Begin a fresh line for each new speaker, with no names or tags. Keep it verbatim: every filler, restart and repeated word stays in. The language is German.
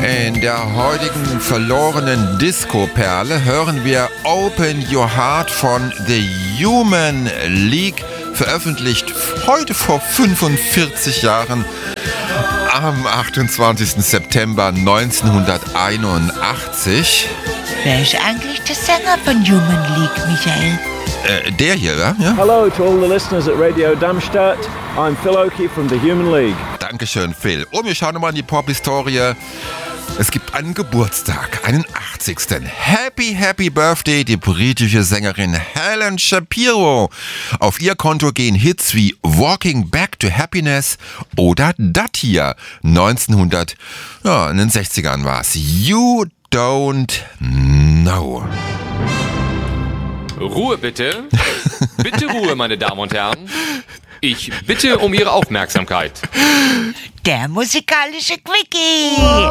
In der heutigen verlorenen Disco-Perle hören wir Open Your Heart von The Human League, veröffentlicht heute vor fünfundvierzig Jahren am achtundzwanzigsten September neunzehnhunderteinundachtzig.
Wer ist eigentlich der Sänger von Human League, Michael?
Äh, der hier, ja?
Hello to all the listeners at Radio Darmstadt. I'm Phil Oakey from the Human League.
Dankeschön, Phil. Und wir schauen nochmal in die Pop-Historie. Es gibt einen Geburtstag, einen achtzigsten Happy, happy Birthday, die britische Sängerin Helen Shapiro. Auf ihr Konto gehen Hits wie Walking Back to Happiness oder das hier. neunzehnhundert, ja, in den sechzigern war es. You Don't Know.
Ruhe bitte. Bitte Ruhe, meine Damen und Herren. Ich bitte um Ihre Aufmerksamkeit.
Der musikalische Quickie.